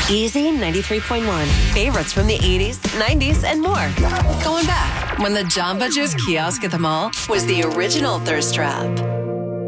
Easy 93.1. Favorites from the 80s, 90s, and more. Going back when the Jamba Juice kiosk at the mall was the original thirst trap.